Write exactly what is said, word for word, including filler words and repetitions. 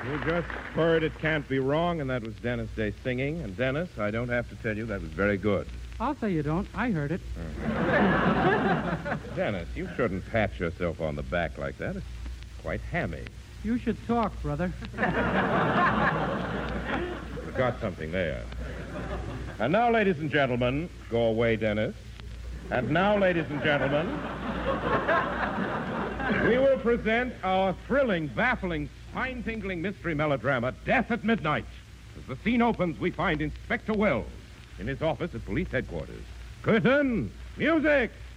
You just heard It Can't Be Wrong, and that was Dennis Day singing. And Dennis, I don't have to tell you, that was very good. I'll say you don't. I heard it. Uh-huh. Dennis, you shouldn't pat yourself on the back like that. It's quite hammy. You should talk, brother. Forgot something there. And now, ladies and gentlemen, go away, Dennis. And now, ladies and gentlemen, we will present our thrilling, baffling, spine-tingling mystery melodrama, Death at Midnight. As the scene opens, we find Inspector Wells in his office at police headquarters. Curtain, music!